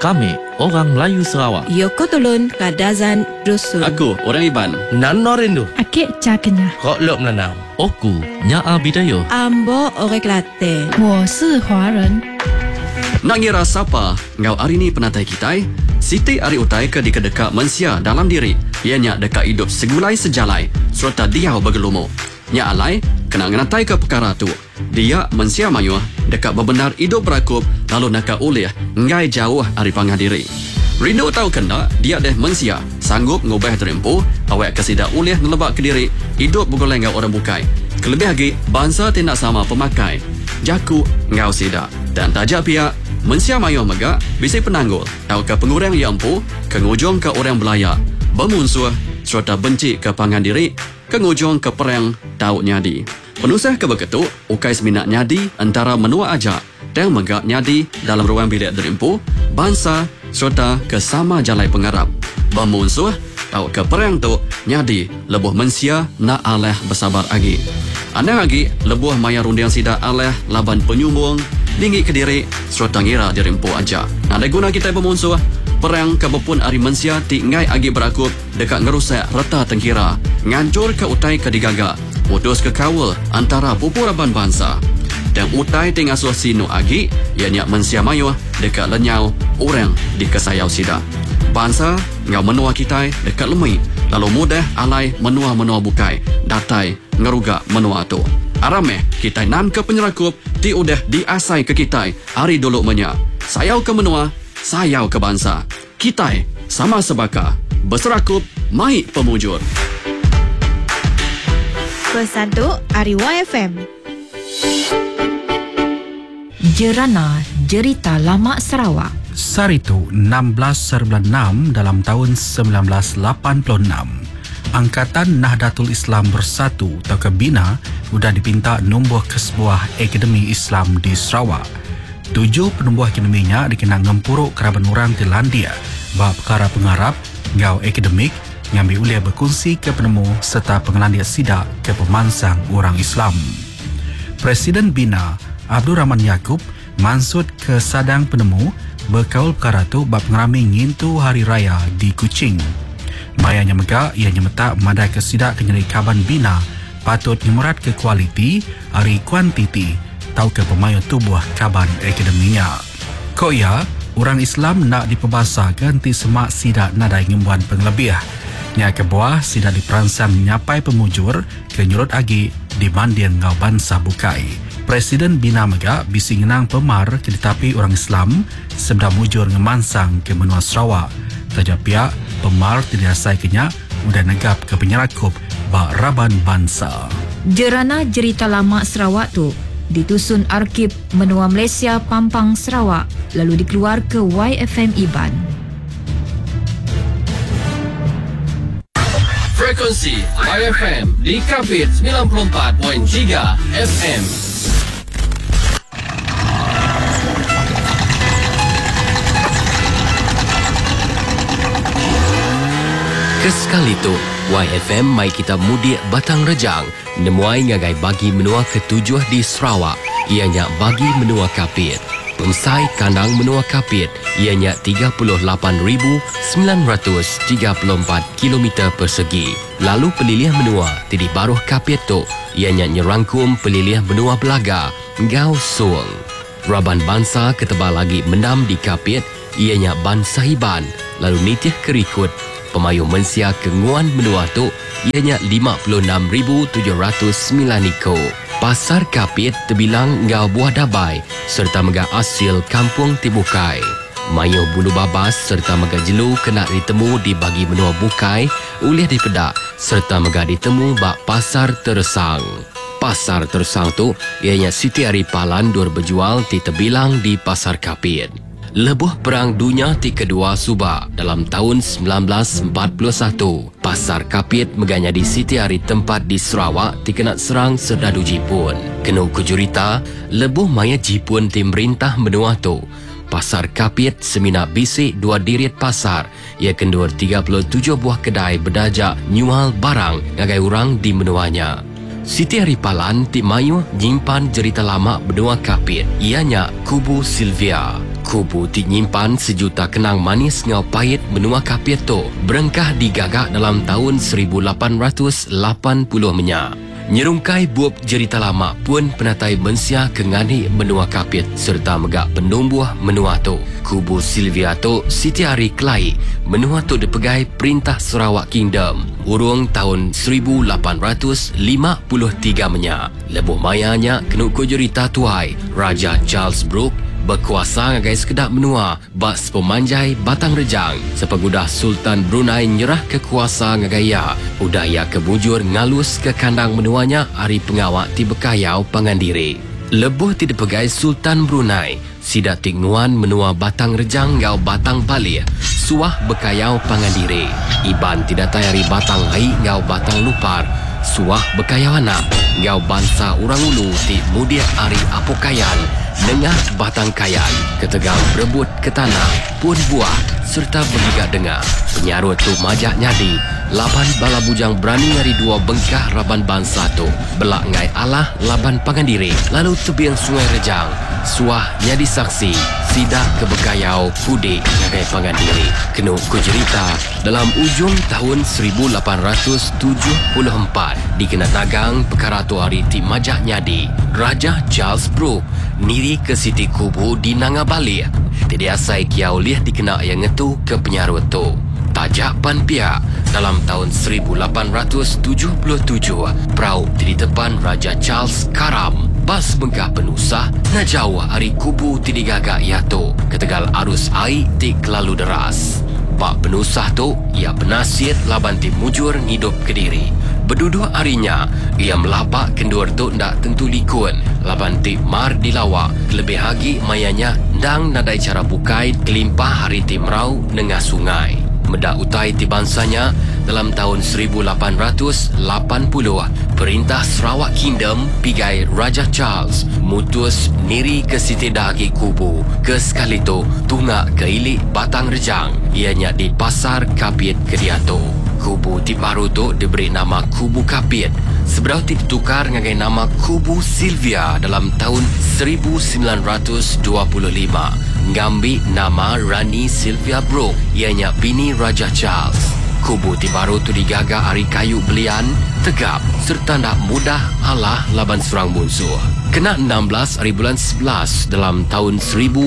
Kami orang Melayu Sarawak. Yoko Tolon Kadazan Dusun. Aku orang Iban. Nano rindu. Akik cakenya. Kok lop nanau. Oku Nyaa Bidayo. Ambo Orek Latte. 我是华人。 Nak ngira siapa ngau hari ni penatai kitai? Siti ari utai ke di kedeka mensia dalam diri. Ianya dekat hidup segulai sejalai serta diau bergelumo. Nya alai kena ngenatai ke perkara tu. Dia mensia mayu dekat bebenar hidup berakup lalu nak ulih ngai jauh ari pangah diri. Rindu tahu kena dia deh mensia sanggup ngubah terempu awak kesida ulih nelebak ke diri hidup bergoleng ngau orang bukai. Kelebih lagi bangsa tidak sama pemakai. Jaku ngau sida dan tajak pihak mensia mayu megak bisa penanggul tahu ke pengurang yang empu ke ngujung ke orang belaya bermusuh serta benci ke pangan diri ke ngujung ke perang tahu nyadi. Penusah ke beketuk ukai seminat nyadi antara menua ajak dan megak nyadi dalam ruang bilik derimpu bangsa serta ke sama jalai pengarap. Bermusuh tahu ke perang tu nyadi lebuh mensia nak aleh bersabar lagi. Anda lagi lebuh maya rundiang sida aleh laban penyumbung tinggi ke diri serta ngira dirimpu aja. Ada guna kita bermusuh perang kebepun ari mensia ti ngai agi berakup dekat ngerusak reta tengkira ngancur ke utai ke digaga putus ke kawal antara pupuraban bangsa dan utai ti ngasuh sinu agi ianya mensia mayu dekat lenyau orang di kesayau sida bangsa ngau menua kita dekat lemai lalu mudah alai menua-menua bukai datai ngeruga menua tu arame kita nan ke penyerakup ti udah diasai ke kita hari dulu menya sayau ke menua sayau ke bangsa kita sama sebaka berserakup mai pemujur. Pesan tu Ari YFM. Jerana Jerita Lama Sarawak. Saritu 16/6 dalam tahun 1986. Angkatan Nahdlatul Islam Bersatu atau Kebina sudah dipinta numbuh ke sebuah akademi Islam di Sarawak. 7 penubuh akademinya dikenang ngempuruk keraban orang di Landia bab perkara pengarap, ngau akademik, ngambil ulia berkongsi ke penemu serta pengelandia sidak ke pemansang orang Islam. Presiden Bina Abdul Rahman Yaakob mansut ke sadang penemu berkaul perkara tu bab ngerami ngintu hari raya di Kuching. Mayanya megak ia nyemetak madai ke sidak kenyeri kaban Bina patut nyemerat ke kualiti hari kuantiti tahu ke pemayu tubuh kaban akademinya. Koya orang Islam nak dipebasa ganti semak sidak nadai ngembuan pengelebih. Nya ke buah sidak diperansang nyapai pemujur ke nyurut agi di mandian ngau bangsa bukai. Presiden Bina Megak bisi ngenang pemar ke ditapi orang Islam sebelum mujur ngemansang ke menua Sarawak. Tajak pihak pemar tidak asai kenyak udah negap ke penyerakup bak raban bangsa. Jerana Jerita Lama Sarawak tu ditusun Arkib Menua Malaysia Pampang Sarawak lalu dikeluar ke YFM Iban. Frekuensi YFM di Kapit 94.3 FM. Kesekali tu, YFM mai kita mudik Batang Rejang, nemuai ngagai bagi menua ketujuh di Sarawak, ianya bagi menua Kapit. Pemsai kandang menua Kapit, ianya 38,934 km persegi. Lalu pelilih menua Tidi Baruh Kapit tu, ianya nyerangkum pelilih menua Belaga, Ngau Suang. Raban bangsa ketebal lagi menam di Kapit, ianya Ban Sahiban, lalu nitih kerikut pemayu mensia kenguan menua tu ianya 56,709 iko. Pasar Kapit terbilang ngau buah dabai serta megah asil kampung Tibukai. Mayu bulu babas serta megah jelu kena ditemu di bagi menua Bukai ulih dipedak serta megah ditemu bak Pasar Tersang. Pasar Tersang tu ianya Siti Ari Palan dur berjual di terbilang di Pasar Kapit. Lebuh Perang Dunia ti kedua Subak dalam tahun 1941. Pasar Kapit meganya di Siti Ari tempat di Sarawak ti kena serang serdadu Jepun. Kena kujurita, lebuh maya Jepun ti merintah menua tu. Pasar Kapit semina bisik 2 dirit pasar. Ia kendur 37 buah kedai berdajak nyual barang ngagai orang di menuanya. Siti Ari Palan ti mayu nyimpan cerita lama benua Kapit. Ianya Kubu Sylvia. Kubu ti nyimpan sejuta kenang manis ngau pahit menua kapiet tu berengkah digagak dalam tahun 1880 menyak. Nyerungkai buap cerita lama pun penatai mensia kengani menua kapiet serta megak penumbuh menua tu. Kubu Sylvia tu Siti Ari Kelai menua tu dipegai Perintah Sarawak Kingdom urung tahun 1853 menyak. Lebuh mayanya kenuk cerita tuai Raja Charles Brooke berkuasa ngagai sekedap menua bas pemanjai batang rejang sepagudah Sultan Brunei nyerah kekuasa ngagaya udaya kebujur ngalus ke kandang menuanya hari pengawak ti bekayau pangandiri. Lebuh ti dipegai Sultan Brunei sida tingnuan menua batang rejang ngau batang balik suah bekayau pangandiri. Iban tidak tayari batang hai ngau batang lupar suah bekayau anak ngau bangsa orang ulu ti mudia ari apokayan nengah batang kayan ketegang berebut ke tanah pun buah serta bergigak dengar penyarut tu majak nyadi laban bala bujang berani ngari dua bengkah raban bangsa tu belak ngai Allah laban pangandiri lalu tebiang sungai rejang suah nyadi saksi sidak kebekayau kudik ngagai pangandiri. Kenu ku cerita dalam ujung tahun 1874 dikena nagang perkara tu hari ti majak nyadi Raja Charles Brooke niri ke Siti Kubu di Nangabali. Tidak asai kiau liah dikena yang ngetu ke penyarut tu. Tajak pan pihak dalam tahun 1877 perahu di depan Raja Charles karam bas bengkah penusah na jauh hari Kubu ti digagak yato ketegal arus air ti kelalu deras. Bak penusah tu ia penasir laban ti mujur ngidup Kediri. Berduduk harinya ia melabak kendur tu ndak tentu likun laban ti mar dilawak lebih hagi mayanya ndang nadai cara bukai kelimpah hari ti merau nengah sungai. Medak utai ti bansanya dalam tahun 1880 Perintah Sarawak Kingdom pigai Raja Charles mutus niri ke Siti Dagi Kubu ke sekali tu tungak ke ilik batang rejang ianya di Pasar Kapiet Kediato. Kubu ti baru tu diberi nama Kubu Kapiet seberau ti ditukar ngagai nama Kubu Sylvia dalam tahun 1925 ngambil nama Rani Sylvia Brooke ianya bini Raja Charles. Kubu ti baru tu digagak hari kayu belian tegap serta nak mudah Allah laban surang bunsuh. Kena 16 hari bulan 11 dalam tahun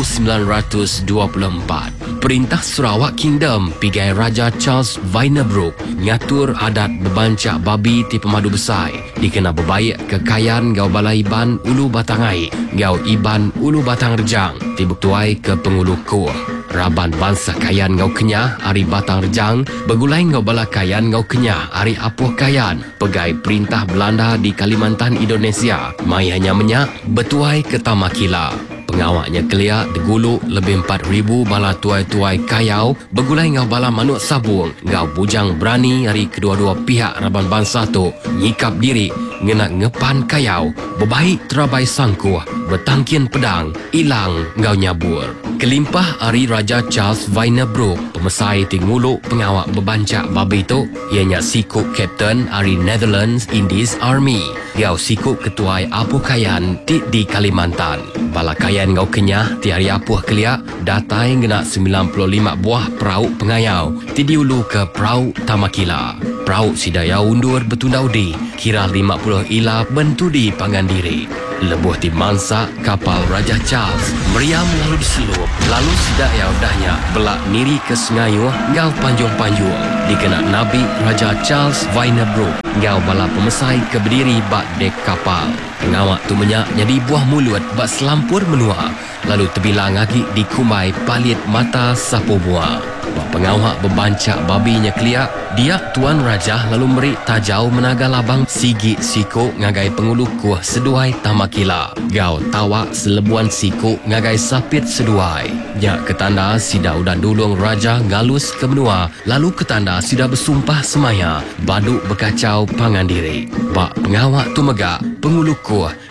1924 Perintah Sarawak Kingdom pigai Raja Charles Vainer Brooke ngatur adat bebancak babi ti pemadu besai dikena berbaik kekayaan gau balai iban ulu batangai gau iban ulu batang rejang ti buktuai ke pengulu kuah. Raban bangsa kayan ngau kenyah hari batang rejang begulai ngau bala kayan ngau kenyah hari apuh kayan pegai perintah Belanda di Kalimantan Indonesia mayanya menyak betuai ke Tamakila. Pengawaknya kelia deguluk lebih 4,000 bala tuai-tuai kayau begulai ngau bala manuk sabung ngau bujang berani hari kedua-dua pihak raban bangsa tu nyikap diri ngena ngepan kayau bebaik terabai sangkuh bertangkian pedang ilang ngau nyabur. Kelimpah hari Raja Charles Vainer Brooke pemesai tinguluk pengawak bebancak babi tu ianya sikuk Captain hari Netherlands Indies Army ngau sikuk ketuai apuh kayan di Kalimantan. Bala kayan ngau kenyah ti hari apuh keliak datai ngena 95 buah perahu pengayau ti diulu ke perahu Tamakila. Perahu sidaya undur betundaudi kira 50 ila bentudi pangandiri. Lebuh ti mansa kapal Raja Charles meriam lalu diselup lalu sidaya udahnya belak niri ke Sengayu ngau panjung-panjung dikena Nabi Raja Charles Vainer Brooke ngau bala pemesai ke berdiri bak dek kapal. Pengawak tu menyak jadi buah mulut bak selampur menua lalu terbilang lagi dikumai palit mata sapu buah. Bak pengawak bebancak babinya keliak dia Tuan Raja lalu meri tajau menaga labang sigi siku ngagai pengulu kuah seduai Tamakila gau tawak selebuan siku ngagai sapit seduai. Nyak ketanda sida udan dulung Raja ngalus ke benua lalu ketanda sida bersumpah semaya baduk berkacau pangandiri. Bak pengawak tu megak pengulu kuah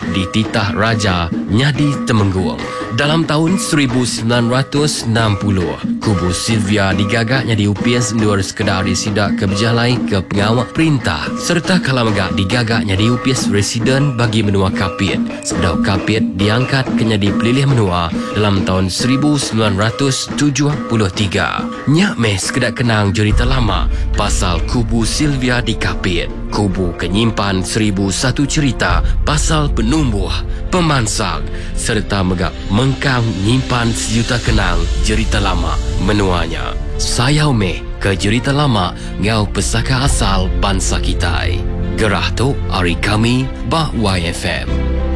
di titah raja Nyadi Temenggung. Dalam tahun 1960, kubu Sylvia digagaknya diupis nur sekedar disidak ke berjalai ke pengawal perintah serta kalamagak digagaknya diupis residen bagi menua Kapit. Sebedau Kapit diangkat ke nyadi pelilih menua dalam tahun 1973. Nyak meh sekedar kenang cerita lama pasal kubu Sylvia di Kapit. Kubu kenyimpan 1001 cerita pasal penumbuh, pemansang serta megak mengkang nyimpan sejuta kenang cerita lama menuanya. Sayau meh ke cerita lama ngau pesaka asal bangsa kita. Gerah tu hari kami bah YFM.